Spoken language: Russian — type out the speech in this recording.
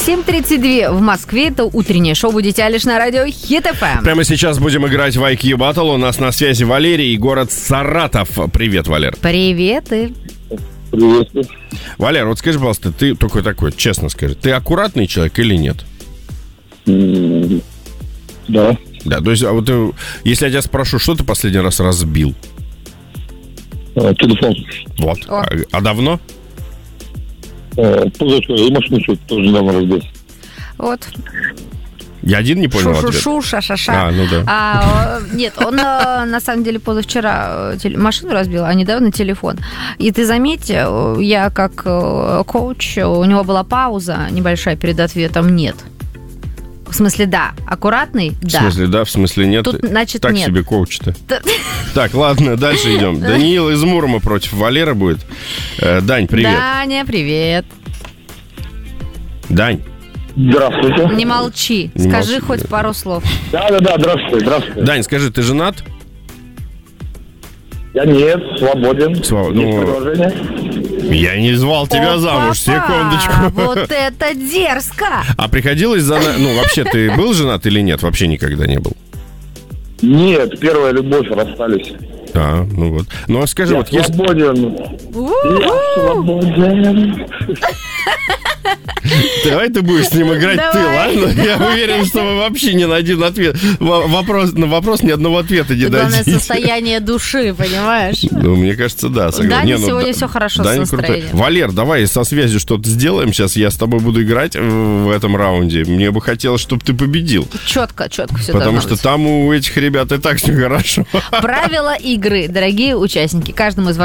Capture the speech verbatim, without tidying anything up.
семь тридцать два в Москве. Это утреннее шоу «Будете Алиш» на радио Хит эф эм. Прямо сейчас будем играть в ай кью Battle. У нас на связи Валерий и город Саратов. Привет, Валер. Привет. И... Привет. Валер, вот скажи, пожалуйста, ты такой такой, честно скажи, ты аккуратный человек или нет? Mm, да. Да, то есть, а вот ты, если я тебя спрошу, что ты последний раз разбил? А, телефон. Вот. А, а давно? А, позавчера, и машину чуть тоже недавно разбил. Вот. Я один не понял ответ. Шу-шу-шу, ша-ша-ша. А, ну да. А, нет, он на самом деле позавчера машину разбил, а недавно телефон. И ты заметь, я как коуч, у него была пауза небольшая перед ответом «нет». В смысле, да. Аккуратный? Да. В смысле, да, в смысле, нет. Тут, значит, так нет. себе коуч-то. Так, ладно, дальше идем. Даниил из Мурома против Валеры будет. Дань, привет. Даня, привет. Дань. Здравствуйте. Не молчи. Не Скажи молчи. хоть пару слов. Да-да-да, здравствуйте, здравствуйте. Дань, скажи, ты женат? Я нет, свободен. Слава- Есть ну, предложение? Я не звал тебя О, замуж, папа, секундочку. Вот это дерзко. А приходилось за... Ну, вообще, ты был женат или нет? Вообще никогда не был. Нет, первая любовь, расстались. А, ну вот. Ну, а скажи, Я вот если... свободен. Я свободен. Давай ты будешь с ним играть ты, Давай. ладно? Я уверен, что вы вообще ни на один ответ... во- Вопрос, на вопрос ни одного ответа не Главное дадите. состояние души, понимаешь? Ну, мне кажется, да. согласен. Дане Не, ну, сегодня да- всё хорошо с Даня крутой. настроением. Валер, давай со связью что-то сделаем. Сейчас я с тобой буду играть в в этом раунде. Мне бы хотелось, чтобы ты победил. Четко, четко все Потому должно что быть. там у этих ребят и так все хорошо. Правила игры, дорогие участники. Каждому из вас